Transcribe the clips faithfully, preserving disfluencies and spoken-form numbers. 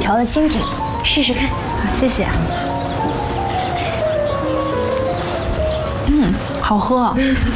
调的新品，试试看。 谢谢。嗯，好喝。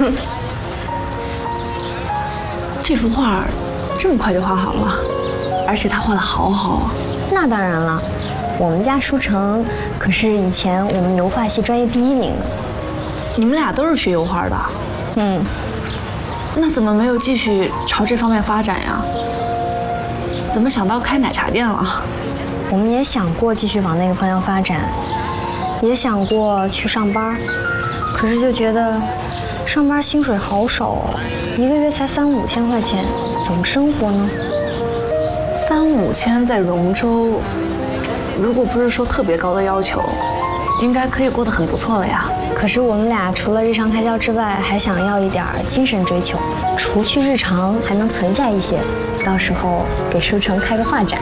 这幅画这么快就画好了，而且他画的好好啊。 那当然了，我们家书成可是以前我们油画系专业第一名呢。 你们俩都是学油画的？ 嗯。 那怎么没有继续朝这方面发展呀？怎么想到开奶茶店了？ 我们也想过继续往那个方向发展，也想过去上班，可是就觉得上班薪水好少哦，一个月才三五千块钱，怎么生活呢？ 三五千在荣州，如果不是说特别高的要求，应该可以过得很不错了呀。 可是我们俩除了日常开销之外，还想要一点精神追求，除去日常，还能存下一些，到时候给书城开个画展。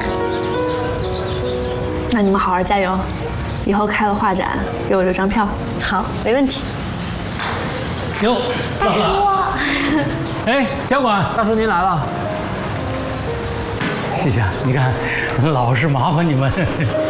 那你们好好加油，以后开了画展给我留张票。 好，没问题。 哟， 大叔， 哎，小管， 大叔您来了。 谢谢，你看，老是麻烦你们。